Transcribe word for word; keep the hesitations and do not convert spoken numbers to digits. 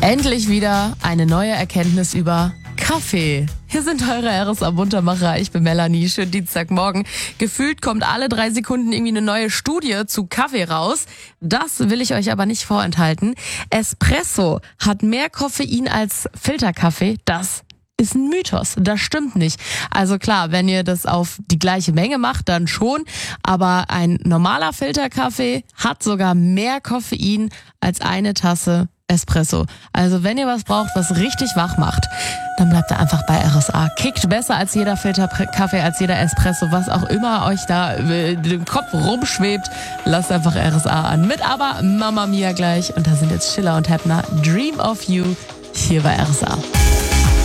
Endlich wieder eine neue Erkenntnis über Kaffee. Hier sind eure R S A-Muntermacher. Ich bin Melanie. Schönen Dienstagmorgen. Gefühlt kommt alle drei Sekunden irgendwie eine neue Studie zu Kaffee raus. Das will ich euch aber nicht vorenthalten. Espresso hat mehr Koffein als Filterkaffee. Das ist ein Mythos. Das stimmt nicht. Also klar, wenn ihr das auf die gleiche Menge macht, dann schon. Aber ein normaler Filterkaffee hat sogar mehr Koffein als eine Tasse Espresso. Also wenn ihr was braucht, was richtig wach macht, dann bleibt da einfach bei R S A. Kickt besser als jeder Filterkaffee, als jeder Espresso, was auch immer euch da im Kopf rumschwebt. Lasst einfach R S A an. Mit aber Mamma Mia gleich. Und da sind jetzt Schiller und Heppner. Dream of You hier bei R S A.